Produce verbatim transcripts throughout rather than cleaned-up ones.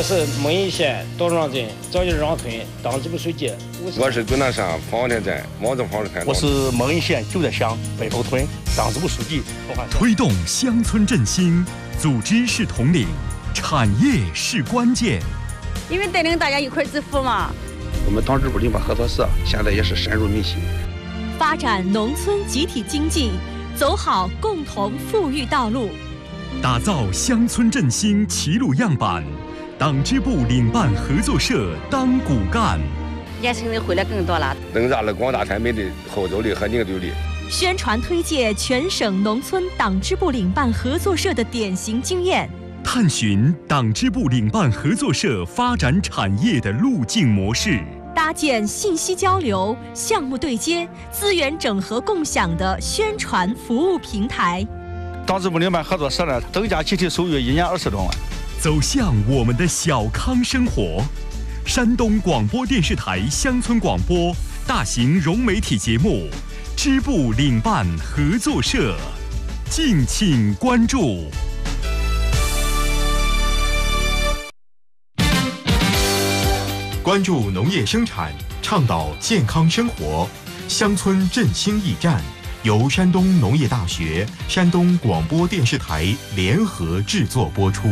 我是蒙阴县道庄镇张家庄村党支部书记。 我是终南山方田镇王正房村。 我是蒙阴县九寨乡北头村党支部书记。 推动乡村振兴，组织是统领，产业是关键。 因为带领大家一块致富嘛。 我们党支部领导合作社现在也是深入民心， 发展农村集体经济，走好共同富裕道路。 打造乡村振兴齐鲁样板，党支部领办合作社当骨干。 年轻人回来更多了， 增加了广大村民的号召力和凝聚力。 宣传推介全省农村党支部领办合作社的典型经验， 探寻党支部领办合作社发展产业的路径模式， 搭建信息交流、项目对接、资源整合共享的宣传服务平台。 党支部领办合作社呢，增加集体收入一年二十多万。 走向我们的小康生活。山东广播电视台乡村广播大型融媒体节目《支部领办合作社》，敬请关注。 关注农业生产，倡导健康生活，乡村振兴驿站由山东农业大学、山东广播电视台联合制作播出。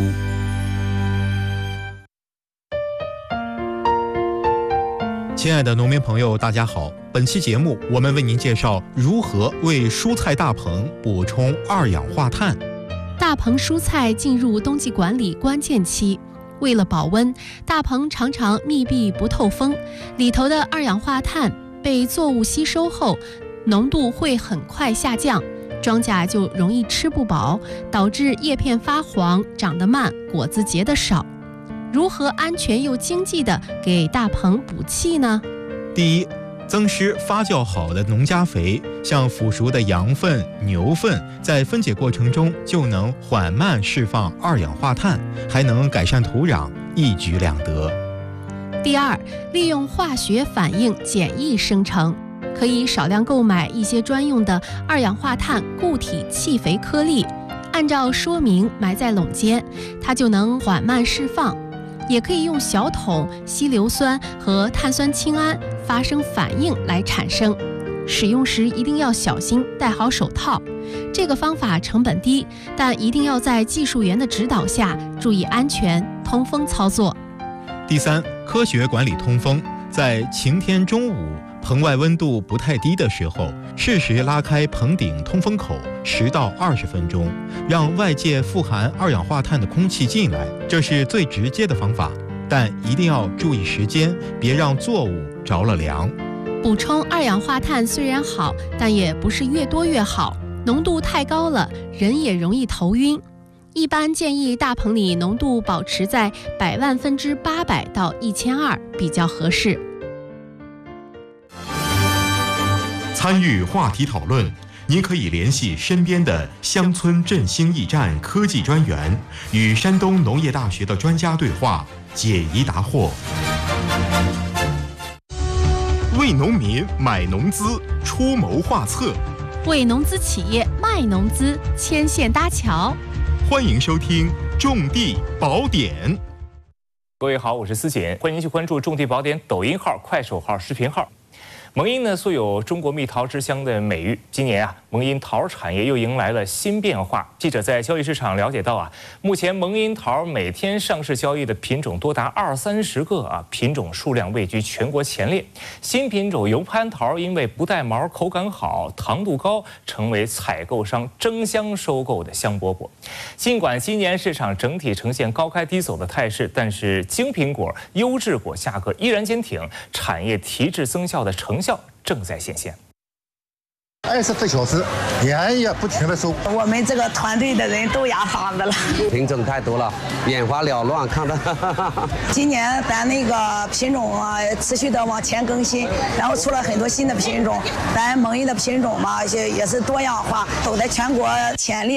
亲爱的农民朋友，大家好！本期节目我们为您介绍如何为蔬菜大棚补充二氧化碳。 大棚蔬菜进入冬季管理关键期，为了保温，大棚常常密闭不透风，里头的二氧化碳被作物吸收后，浓度会很快下降，庄稼就容易吃不饱，导致叶片发黄、长得慢、果子结得少。如何安全又经济地给大棚补气呢？ 第一，增施发酵好的农家肥，像腐熟的羊粪、牛粪，在分解过程中就能缓慢释放二氧化碳，还能改善土壤，一举两得。 第二，利用化学反应简易生成，可以少量购买一些专用的二氧化碳固体气肥颗粒，按照说明埋在垄间，它就能缓慢释放。也可以用小桶稀硫酸和碳酸氢铵发生反应来产生，使用时一定要小心，戴好手套。这个方法成本低，但一定要在技术员的指导下注意安全，通风操作。 第三，科学管理通风，在晴天中午棚外温度不太低的时候，适时拉开棚顶通风口十到二十分钟，让外界富含二氧化碳的空气进来，这是最直接的方法。但一定要注意时间，别让作物着了凉。 补充二氧化碳虽然好，但也不是越多越好，浓度太高了，人也容易头晕。一般建议大棚里浓度保持在百万分之八百到一千二比较合适。 参与话题讨论，您可以联系身边的乡村振兴驿站科技专员，与山东农业大学的专家对话，解疑答惑。为农民买农资，出谋划策； 为农资企业卖农资，牵线搭桥。 欢迎收听《种地宝典》。 各位好，我是思锦，欢迎您去关注《种地宝典》抖音号、快手号、视频号。蒙阴呢素有中国蜜桃之乡的美誉，今年啊，蒙阴桃产业又迎来了新变化。记者在交易市场了解到啊，目前蒙阴桃每天上市交易的品种多达二三十个啊，品种数量位居全国前列。新品种油攀桃因为不带毛、口感好、糖度高，成为采购商争相收购的香饽饽。尽管今年市场整体呈现高开低走的态势，但是精品果、优质果价格依然坚挺，产业提质增效的成效正在显现。 二十四小时连夜不停的收， 我们这个团队的人都压嗓子了。 品种太多了，眼花缭乱，看的。 今年咱那个品种啊，持续的往前更新，然后出了很多新的品种。咱蒙阴的品种嘛，也也是多样化，都在全国前列。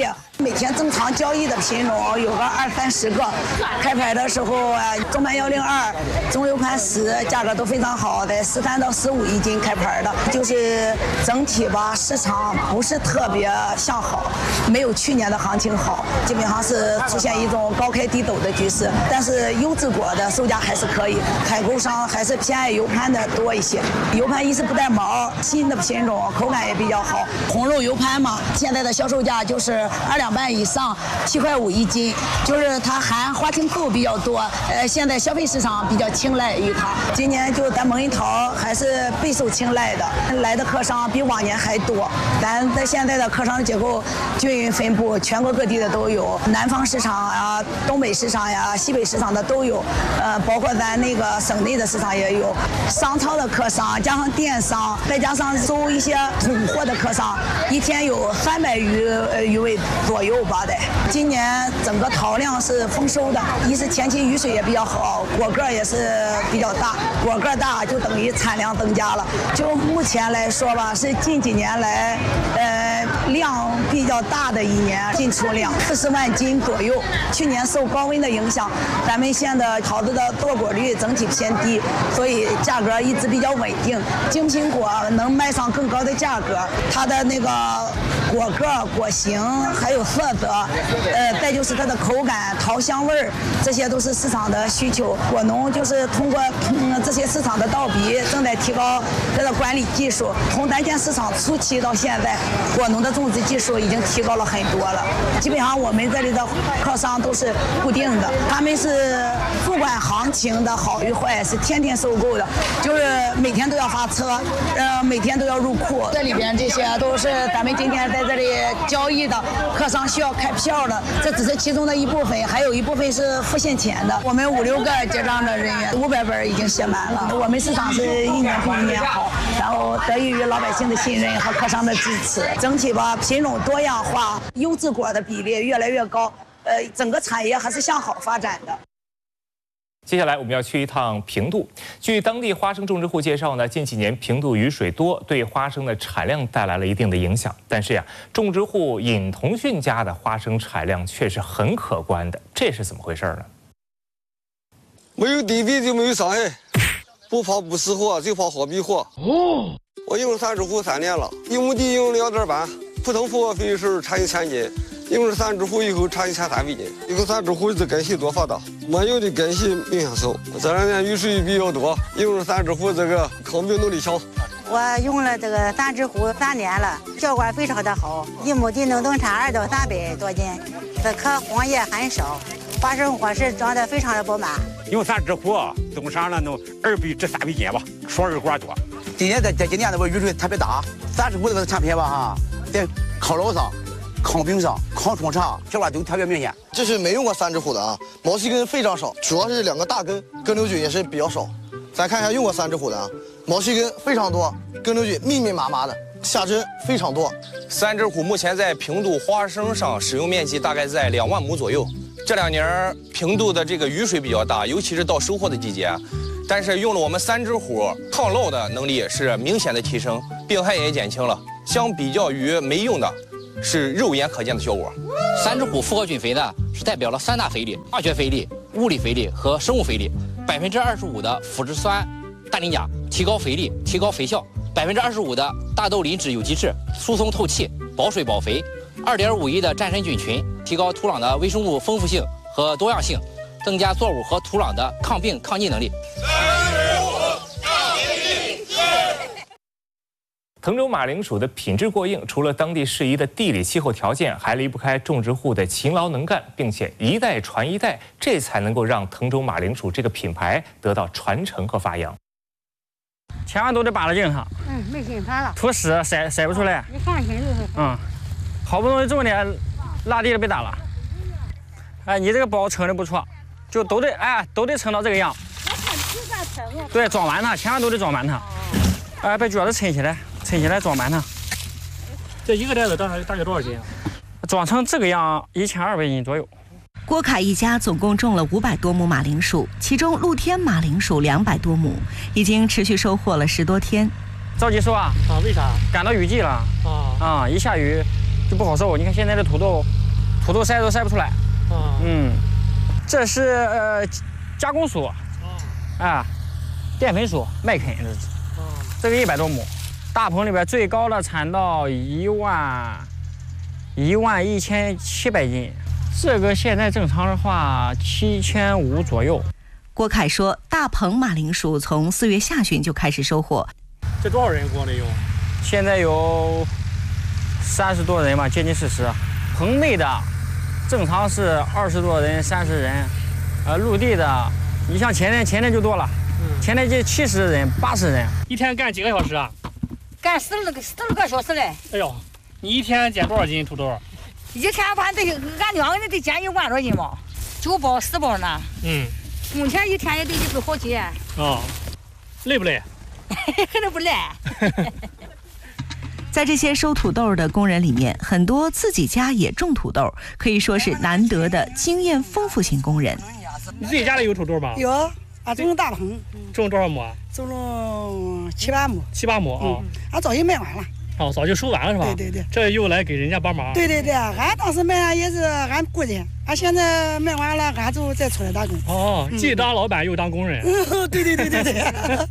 每天正常交易的品种有个二三十个。开盘的时候啊，中盘幺零二、中流盘十，价格都非常好的，十三到十五一斤开盘的。就是整体吧，市场不是特别向好，没有去年的行情好，基本上是出现一种高开低走的局势。但是优质果的售价还是可以，采购商还是偏爱油盘的多一些。油盘一是不带毛，新的品种口感也比较好。红肉油盘嘛，现在的销售价就是二两半以上，七块五一斤，就是它含花青素比较多，呃，现在消费市场比较青睐于它。今年就咱蒙银桃还是备受青睐的，来的客商比往年还多。咱在现在的客商结构均匀分布，全国各地的都有，南方市场啊、东北市场呀、西北市场的都有，呃，包括咱那个省内的市场也有。商超的客商加上电商，再加上收一些统货的客商，一天有三百余呃余位左右吧的。今年整个桃量是丰收的，一是前期雨水也比较好，果个也是比较大，果个大就等于产量增加了。就目前来说吧，是近几年来呃量比较大的一年，进出量四十万斤左右。去年受高温的影响，咱们县的桃子的堕果率整体偏低，所以价格一直比较稳定。精品果能卖上更高的价格，它的那个果个、果形还有色泽，呃，再就是它的口感、桃香味儿，这些都是市场的需求。果农就是通过嗯这些市场的倒逼，正在提高它的管理技术。从咱县市场初期到现在，果农的种植技术已经提高了很多了。基本上我们这里的客商都是固定的，他们是不管行情的好与坏，是天天收购的，就是每天都要发车，呃，每天都要入库。这里边这些都是咱们今天在这里交易的客商需要开票的，这只是其中的一部分，还有一部分是付现钱的。我们五六个结账的人员，五百本已经写满了。我们市场是一年比一年好，然后得益于老百姓的信任和客商的支持，整体吧品种多样化，优质果的比例越来越高，呃，整个产业还是向好发展的。 接下来我们要去一趟平度。据当地花生种植户介绍呢，近几年平度雨水多，对花生的产量带来了一定的影响。但是呀，种植户尹同训家的花生产量却是很可观的，这是怎么回事呢？ 没有地皮就没有伤害，不怕不识货，就怕货比货。哦，我用三只户三年了，一亩地用两点半，普通复活肥是产一千斤。用了三只户以后产一千三百斤，一个三只户的根系多发达，没有的根系明显少。这两年雨水比较多，用了三只户这个抗病能力强。 我用了这个三只户三年了，效果非常的好，一亩地能增产二到三百多斤，这颗黄叶很少，花生果实长得非常的饱满。 用三只户增产了能二百至三百斤吧，双二瓜多。 今年在这几年那个雨水特别大，三只户这个产品吧哈，在抗老上。抗病上、抗虫查效果都特别明显。 这是没用过三只户的啊，毛细根非常少，主要是两个大根，根瘤菌也是比较少。咱看一下用过三只户的啊，毛细根非常多，根瘤菌密密麻麻的，下针非常多。 三只户目前在平度花生上使用面积大概在两万亩左右。这两年平度的这个雨水比较大，尤其是到收获的季节，但是用了我们三只户，抗涝的能力是明显的提升，病害也减轻了。相比较于没用的。是肉眼可见的效果。 三只户复合菌肥呢，是代表了三大肥力：化学肥力、物理肥力和生物肥力。百分之二十五的腐殖酸氮磷钾提高肥力，提高肥效；百分之二十五的大豆磷脂有机质疏松透气，保水保肥；二点五亿的战神菌群提高土壤的微生物丰富性和多样性，增加作物和土壤的抗病抗逆能力。 滕州马铃薯的品质过硬，除了当地适宜的地理气候条件，还离不开种植户的勤劳能干，并且一代传一代，这才能够让滕州马铃薯这个品牌得到传承和发扬。 千万都得扒拉净它。 嗯，没劲扒了。 土屎筛筛不出来。 你放心就是。 嗯，好不容易种的，拉地了被打了。哎，你这个包称的不错，就都得哎都得称到这个样。对，装完它，千万都得装满它。哎，把脚子抻起来。抻起来装满它， 这一个袋子大概大概多少斤啊？ 装成这个样，一千二百斤左右。 郭凯一家总共种了五百多亩马铃薯，其中露天马铃薯两百多亩，已经持续收获了十多天。 着急收啊！ 啊，为啥？ 赶到雨季了。 啊啊！一下雨就不好收。你看现在的土豆土豆晒都晒不出来。嗯，这是呃加工薯，啊，淀粉薯麦肯这是，这个一百多亩，大棚里边最高的产到一万一万一千七百斤，这个现在正常的话七千五左右。 郭凯说，大棚马铃薯从四月下旬就开始收获。 这多少人光得用？ 现在有三十多人吧，接近四十。棚内的正常是二十多人、三十人，呃，陆地的，你像前天前天就多了，嗯、前天就七十人、八十人。 一天干几个小时啊？ 干十二个十二个小时嘞。 哎呦，你一天捡多少斤土豆？ 一天反正得俺两个人得捡一万多斤吧，九包十包呢。嗯。目前一天也得一百好几。 哦，累不累？ 肯定不累。 在这些收土豆的工人里面，很多自己家也种土豆，可以说是难得的经验丰富型工人。 你自己家里有土豆吗？ 有，俺种了大棚。 种了多少亩？ 种了七八亩。 七八亩啊！ 嗯、俺早就卖完了。 哦，早就收完了是吧？ 对对对。 这又来给人家帮忙。 对对对，俺当时卖完也是俺雇人，俺现在卖完了，俺就再出来打工。 哦，既当老板又当工人。 嗯，对对对对对。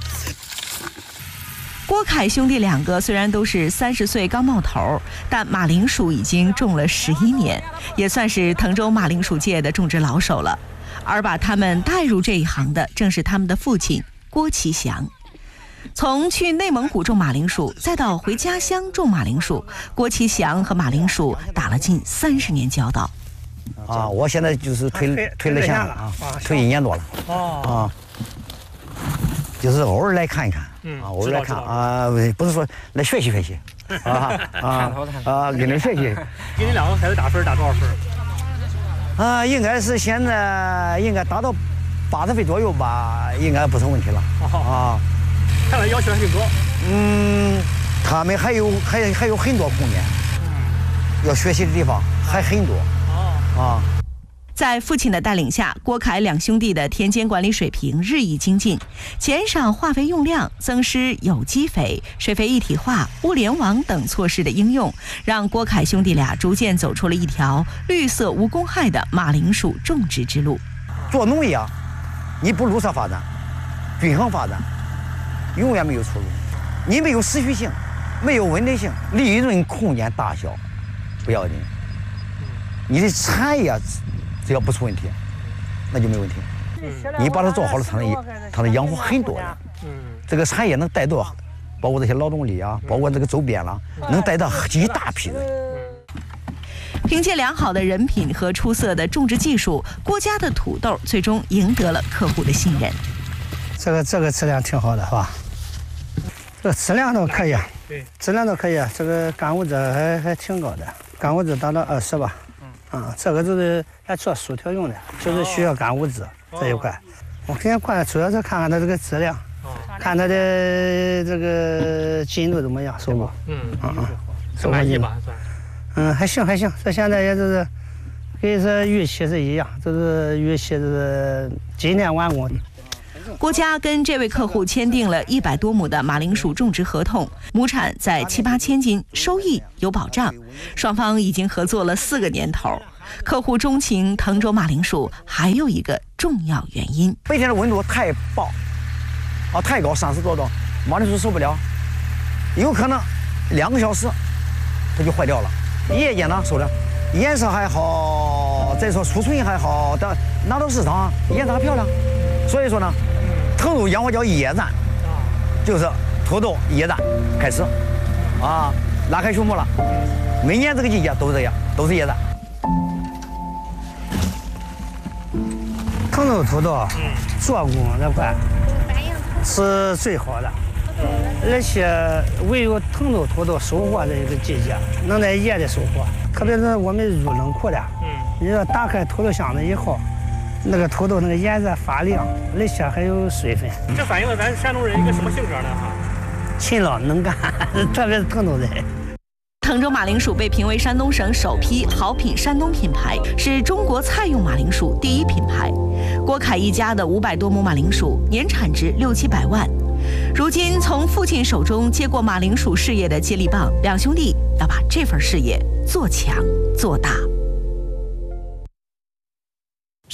郭凯兄弟两个虽然都是三十岁刚冒头，但马铃薯已经种了十一年，也算是滕州马铃薯界的种植老手了。而把他们带入这一行的，正是他们的父亲郭其祥。从去内蒙古种马铃薯，再到回家乡种马铃薯，郭其祥和马铃薯打了近三十年交道。 啊，我现在就是退退了线了啊，退一年多了。哦。啊，就是偶尔来看一看。嗯，啊，偶尔来看啊，不是说来学习学习，啊啊啊，跟着学习。 给你两个孩子打分打多少分？ 啊，应该是现在应该达到八十分左右吧，应该不成问题了。啊， 看来要求还挺高。 嗯，他们还有还还有很多空间，要学习的地方还很多。啊。 在父亲的带领下，郭凯两兄弟的田间管理水平日益精进，减少化肥用量，增施有机肥、水肥一体化、物联网等措施的应用，让郭凯兄弟俩逐渐走出了一条绿色无公害的马铃薯种植之路。 做农业啊，你不绿色发展、均衡发展，永远没有出路。你没有持续性，没有稳定性，利润空间大小不要紧，你的产业只要不出问题，那就没问题。你把它做好了，它能它能养活很多人。这个产业能带动，包括这些劳动力啊，包括这个周边了，能带到一大批人。 凭借良好的人品和出色的种植技术，郭家的土豆最终赢得了客户的信任。 这个这个质量挺好的，是吧？这个质量都可以，对，质量都可以。这个干物质还还挺高的，干物质达到二十吧。啊，这个就是来做薯条用的，就是需要干物质这一块。我今天过来主要是看看它这个质量，看它的这个进度怎么样，收获。嗯嗯嗯， 收获进度。 嗯，还行还行，这现在也就是跟这预期是一样，就是预期是今年完工。 郭家跟这位客户签订了一百多亩的马铃薯种植合同，亩产在七八千斤，收益有保障。双方已经合作了四个年头。客户钟情滕州马铃薯，还有一个重要原因： 白天的温度太暴，啊太高，三十多度，马铃薯受不了，有可能两个小时它就坏掉了。夜间呢收的，颜色还好，再说储存还好，但拿到市场颜色还漂亮。所以说呢，滕州养花叫野战，就是土豆野战开始，啊，拉开序幕了。每年这个季节都这样，都是野战。 滕州土豆做工这块是最好的，而且唯有滕州土豆收获的一个季节，能在夜里收获。特别是我们入冷库的，你说打开土豆箱子以后，那个土豆那个颜色发亮，而且还有水分。 这反映了咱山东人一个什么性格呢？哈， 勤劳能干，特别是滕州人。 滕州马铃薯被评为山东省首批好品山东品牌，是中国菜用马铃薯第一品牌。郭凯一家的五百多亩马铃薯年产值六七百万。如今从父亲手中接过马铃薯事业的接力棒，两兄弟要把这份事业做强做大。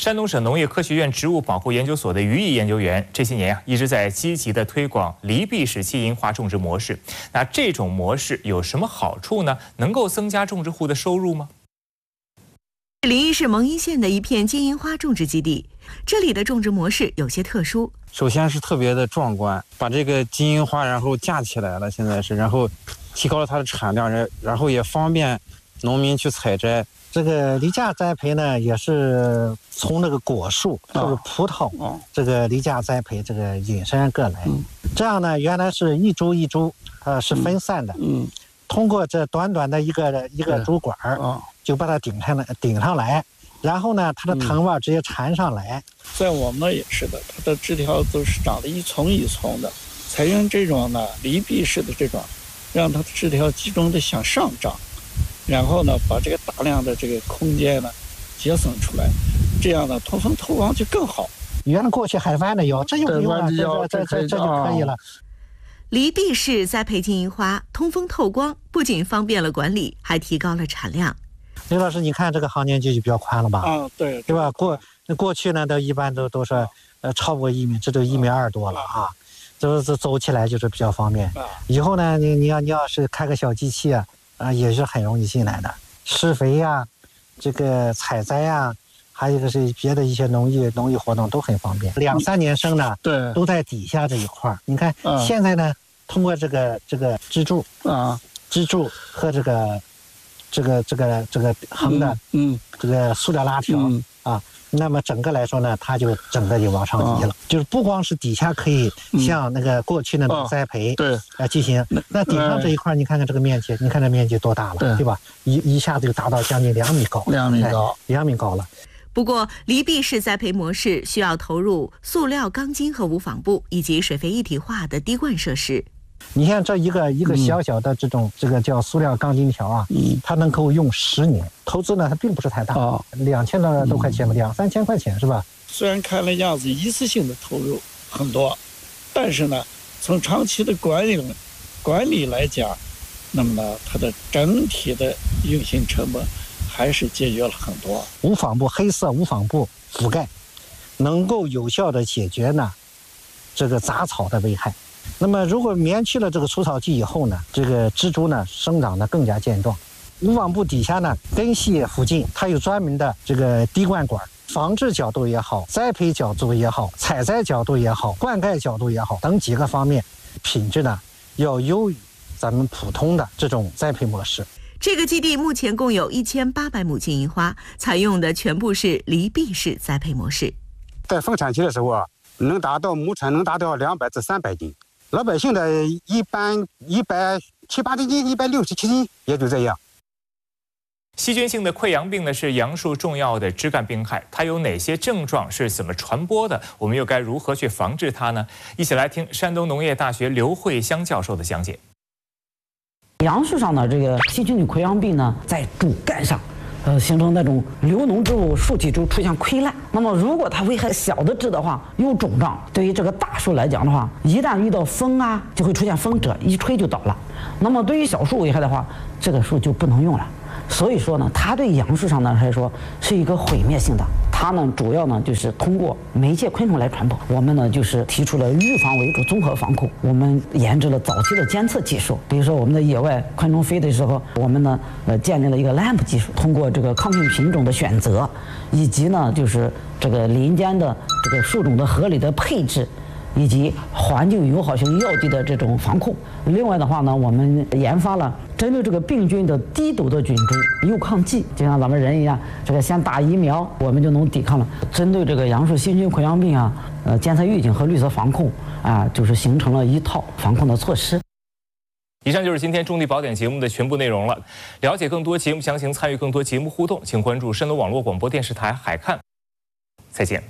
山东省农业科学院植物保护研究所的于毅研究员这些年啊，一直在积极的推广离壁式金银花种植模式。那这种模式有什么好处呢？能够增加种植户的收入吗？ 临沂市蒙阴县的一片金银花种植基地，这里的种植模式有些特殊。 首先是特别的壮观，把这个金银花然后架起来了，现在是，然后提高了它的产量，然然后也方便农民去采摘。 这个梨架栽培呢，也是从那个果树，就是葡萄，哦、这个梨架栽培这个引申过来。嗯、这样呢，原来是一株一株，呃，是分散的。嗯，通过这短短的一个一个株管儿，哦、就把它顶上来，顶上来，然后呢，它的藤蔓直接缠上来。 在我们那也是的，它的枝条都是长得一丛一丛的，采用这种呢离壁式的这种，让它的枝条集中的向上长。然后呢，把这个大量的这个空间呢节省出来，这样呢通风透光就更好。 原来过去海湾的有，这就不用了，这这这这就可以了。 离壁式栽培金银花，通风透光，不仅方便了管理，还提高了产量。 刘老师，你看这个行间距就比较宽了吧？ 啊，对， 对吧？过过去呢，都一般都都是呃超过一米，这都一米二多了啊，这这走起来就是比较方便。以后呢，你你要你要是开个小机器啊。啊，也是很容易进来的，施肥呀，这个采摘呀，还有一个是别的一些农业农业活动都很方便。两三年生呢，对，都在底下这一块儿。你看、嗯、现在呢，通过这个这个支柱啊，支柱和这个这个这个这个横的，嗯，嗯这个塑料拉条、嗯、啊。那么整个来说呢，它就整个就往上移了，哦、就是不光是底下可以像那个过去那种栽培，嗯哦、对，来进行。那顶上这一块，你看看这个面积，你看这面积多大了，对, 对吧？一一下子就达到将近两米高， 两米高， 两米高了。 不过，离壁式栽培模式需要投入塑料钢筋和无纺布以及水肥一体化的滴灌设施。 你看这一个一个小小的这种、嗯、这个叫塑料钢筋条啊，嗯，它能够用十年，投资呢它并不是太大，哦、两千多多块钱吧，嗯、两三千块钱是吧？ 虽然看了样子一次性的投入很多，但是呢，从长期的管理管理来讲，那么呢，它的整体的运行成本还是节约了很多。 无纺布黑色无纺布覆盖，能够有效的解决呢这个杂草的危害。那么，如果免去了这个除草剂以后呢，这个植株呢生长得更加健壮。无纺布底下呢，根系附近它有专门的这个滴灌管，防治角度也好，栽培角度也好，采摘角度也好，灌溉角度也好，等几个方面，品质呢要优于咱们普通的这种栽培模式。 这个基地目前共有一千八百亩金银花，采用的全部是离壁式栽培模式。 在丰产期的时候啊，能达到亩产能达到两百至三百斤。老百姓的一般一百七八斤，一百六十七斤，也就这样。 细菌性的溃疡病呢是杨树重要的枝干病害，它有哪些症状？是怎么传播的？我们又该如何去防治它呢？一起来听山东农业大学刘慧香教授的讲解。 杨树上的这个细菌性溃疡病呢，在主干上。呃，形成那种流脓之后，树体就出现溃烂。那么，如果它危害小的枝的话，有肿胀。对于这个大树来讲的话，一旦遇到风啊，就会出现风蛰，一吹就倒了。那么，对于小树危害的话，这个树就不能用了。所以说呢，它对杨树上呢来说是一个毁灭性的。它呢主要呢就是通过媒介昆虫来传播。我们呢就是提出了预防为主综合防控。我们研制了早期的监测技术，比如说我们的野外昆虫飞的时候，我们呢呃建立了一个 L A M P 技术，通过这个抗菌品种的选择，以及呢就是这个林间的这个树种的合理的配置。以及环境友好性药剂的这种防控。另外的话呢，我们研发了针对这个病菌的低毒的菌株诱抗剂，就像咱们人一样，这个先打疫苗，我们就能抵抗了。针对这个杨树细菌溃疡病啊，呃，监测预警和绿色防控啊，就是形成了一套防控的措施。 以上就是今天种地宝典节目的全部内容了。了解更多节目详情，参与更多节目互动，请关注山东网络广播电视台海看。再见。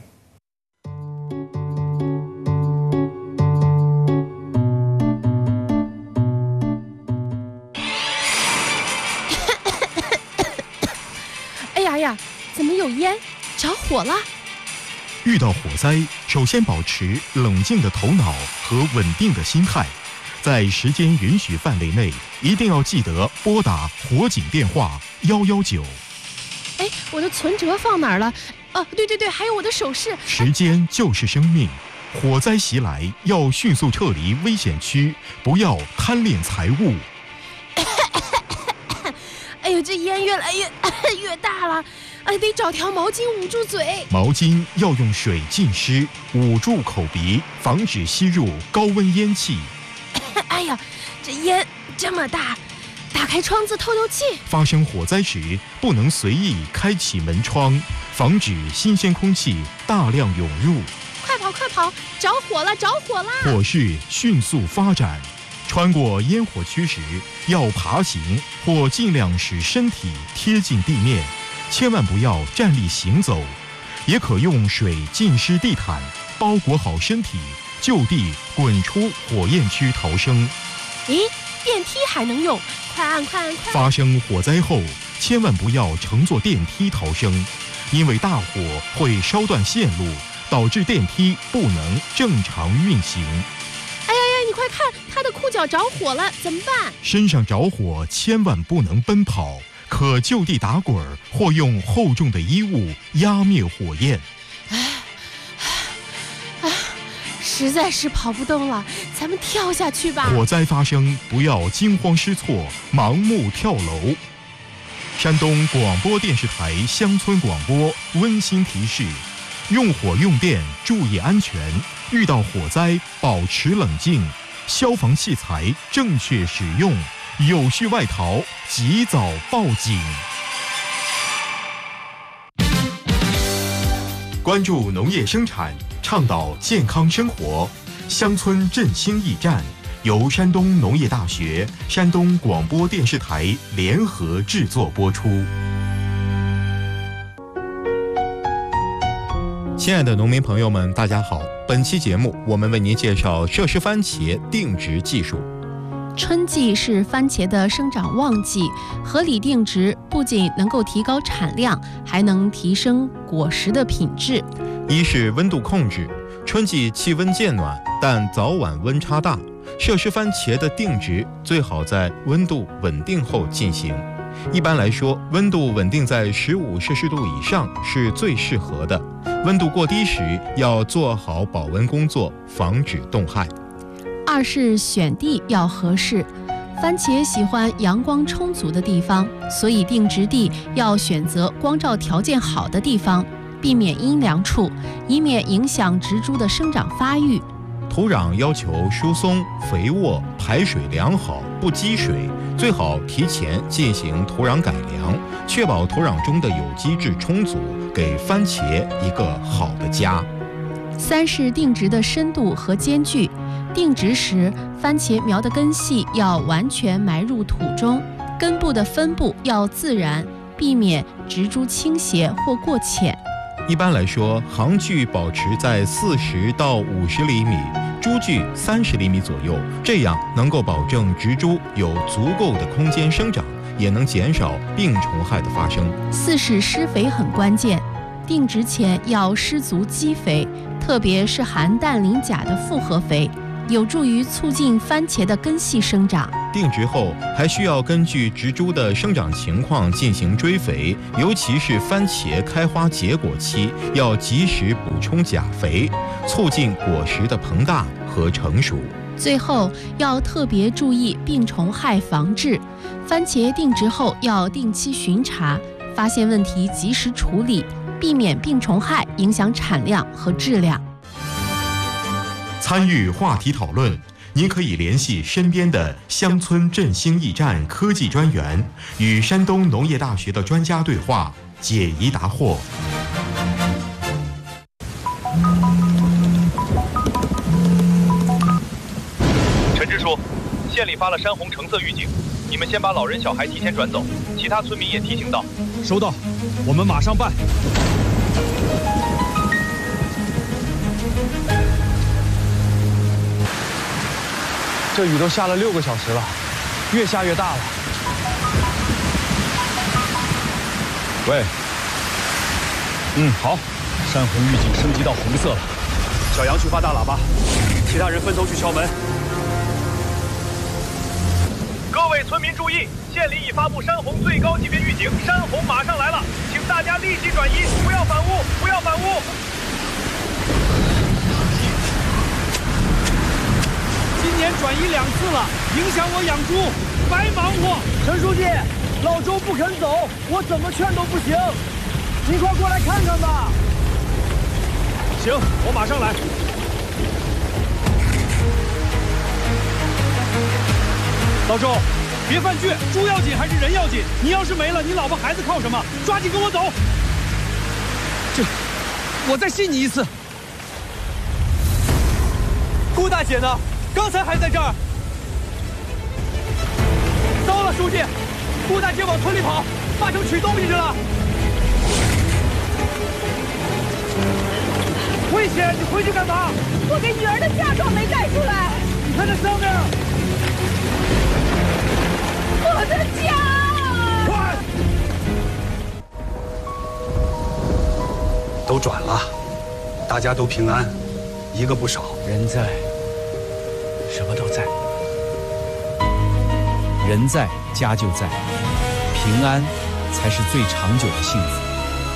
哎呀，怎么有烟？着火了！ 遇到火灾，首先保持冷静的头脑和稳定的心态，在时间允许范围内，一定要记得拨打火警电话幺幺九。 哎，我的存折放哪儿了？ 哦，对对对，还有我的首饰。 时间就是生命，火灾袭来要迅速撤离危险区，不要贪恋财物。 哎呦，这烟越来越越大了，哎，得找条毛巾捂住嘴。 毛巾要用水浸湿，捂住口鼻，防止吸入高温烟气。 哎呀，这烟这么大，打开窗子透透气。 发生火灾时，不能随意开启门窗，防止新鲜空气大量涌入。 快跑快跑，着火了着火了！ 火势迅速发展。穿过烟火区时，要爬行或尽量使身体贴近地面，千万不要站立行走。也可用水浸湿地毯，包裹好身体，就地滚出火焰区逃生。 咦，电梯还能用？快按快按快！ 发生火灾后，千万不要乘坐电梯逃生，因为大火会烧断线路，导致电梯不能正常运行。 哎呀呀，你快看，他的裤脚着火了，怎么办？ 身上着火千万不能奔跑，可就地打滚或用厚重的衣物压灭火焰。 实在是跑不动了，咱们跳下去吧。 火灾发生，不要惊慌失措，盲目跳楼。山东广播电视台乡村广播温馨提示：用火用电注意安全，遇到火灾保持冷静，消防器材正确使用，有序外逃及早报警。关注农业生产，倡导健康生活，乡村振兴驿站由山东农业大学、山东广播电视台联合制作播出。亲爱的农民朋友们，大家好！本期节目，我们为您介绍摄氏番茄定植技术。 春季是番茄的生长旺季，合理定植不仅能够提高产量，还能提升果实的品质。 一是温度控制，春季气温渐暖，但早晚温差大，摄氏番茄的定植最好在温度稳定后进行。一般来说，温度稳定在十五摄氏度以上是最适合的。温度过低时，要做好保温工作，防止冻害。 二是选地要合适，番茄喜欢阳光充足的地方，所以定植地要选择光照条件好的地方，避免阴凉处，以免影响植株的生长发育。 土壤要求疏松、肥沃、排水良好，不积水，最好提前进行土壤改良，确保土壤中的有机质充足，给番茄一个好的家。 三是定植的深度和间距，定植时番茄苗的根系要完全埋入土中，根部的分布要自然，避免植株倾斜或过浅。 一般来说，行距保持在四十到五十厘米，株距三十厘米左右，这样能够保证植株有足够的空间生长，也能减少病虫害的发生。 四是施肥很关键，定植前要施足基肥，特别是含氮磷钾的复合肥，有助于促进番茄的根系生长。 定植后还需要根据植株的生长情况进行追肥，尤其是番茄开花结果期，要及时补充钾肥，促进果实的膨大和成熟。 最后要特别注意病虫害防治，番茄定植后要定期巡查，发现问题及时处理，避免病虫害影响产量和质量。 参与话题讨论，您可以联系身边的乡村振兴驿站科技专员，与山东农业大学的专家对话，解疑答惑。 陈支书，县里发了山洪橙色预警，你们先把老人小孩提前转走，其他村民也提醒到。 收到，我们马上办。 这雨都下了六个小时了，越下越大了。 喂，嗯，好，山洪预警升级到红色了。小杨去发大喇叭，其他人分头去敲门。 各位村民注意，县里已发布山洪最高级别预警，山洪马上来了，请大家立即转移，不要反屋，不要反屋。 今年转移两次了，影响我养猪，白忙活。陈书记，老周不肯走，我怎么劝都不行，您快过来看看吧。行，我马上来。老周，别犯倔，猪要紧还是人要紧？你要是没了，你老婆孩子靠什么？抓紧跟我走。这，我再信你一次。顾大姐呢？刚才还在这儿。糟了，书记，顾大姐往村里跑，八成取东西去了。危险！你回去干嘛？ 我给女儿的嫁妆没带出来。 你看那上面。 我的家！ 快！ 都转了，大家都平安，一个不少。 人在，什么都在。人在，家就在，平安才是最长久的幸福。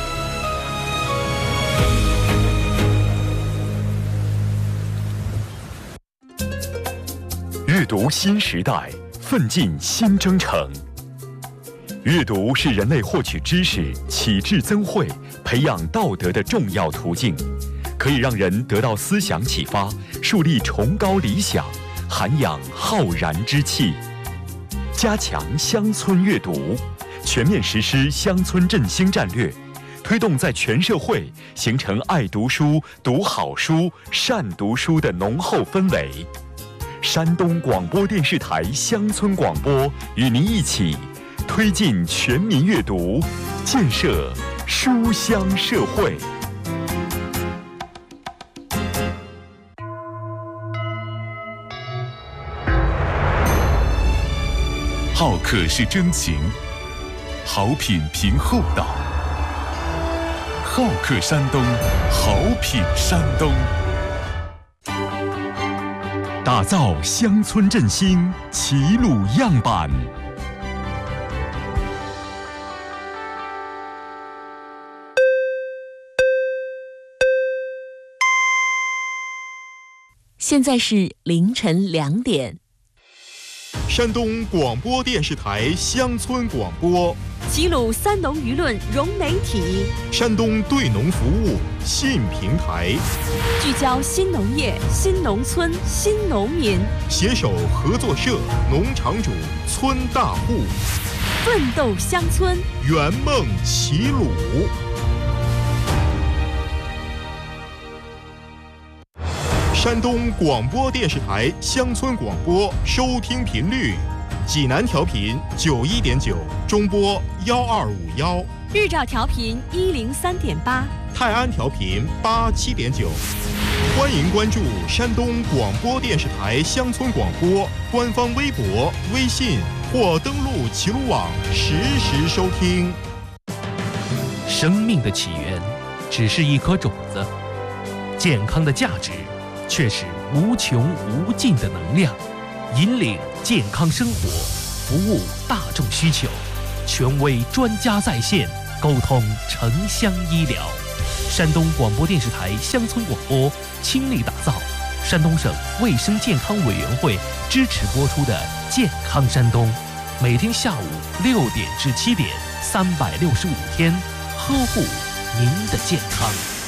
阅读新时代，奋进新征程。阅读是人类获取知识、启智增慧、培养道德的重要途径，可以让人得到思想启发，树立崇高理想，涵养浩然之气。加强乡村阅读，全面实施乡村振兴战略，推动在全社会形成爱读书、读好书、善读书的浓厚氛围。山东广播电视台乡村广播与您一起推进全民阅读，建设书香社会。 好客是真情，好品凭厚道。好客山东，好品山东。 打造乡村振兴齐鲁样板。 现在是凌晨两点。 山东广播电视台乡村广播， 齐鲁三农舆论融媒体， 山东对农服务信平台， 聚焦新农业、新农村、新农民， 携手合作社、农场主、村大户， 奋斗乡村， 圆梦齐鲁。山东广播电视台乡村广播收听频率：济南调频九一点九，中波幺二五幺； 日照调频一零三点八， 泰安调频八七点九。欢迎关注山东广播电视台乡村广播官方微博、微信或登录齐鲁网实时收听。 生命的起源只是一颗种子，健康的价值却是无穷无尽的能量。引领健康生活，服务大众需求，权威专家在线，沟通城乡医疗。山东广播电视台乡村广播倾力打造山东省卫生健康委员会支持播出的《健康山东》，每天下午六点至七点，三百六十五天，呵护您的健康。